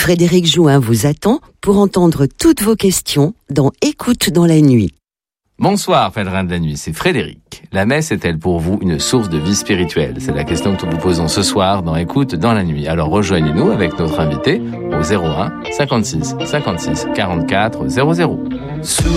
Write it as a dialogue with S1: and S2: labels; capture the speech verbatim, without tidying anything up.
S1: Frédéric Jouin vous attend pour entendre toutes vos questions dans Écoute dans la nuit.
S2: Bonsoir, pèlerins de la nuit, c'est Frédéric. La messe est-elle pour vous une source de vie spirituelle? C'est la question que nous vous posons ce soir dans Écoute dans la nuit. Alors rejoignez-nous avec notre invité au zéro un cinquante-six cinquante-six quarante-quatre zéro zéro.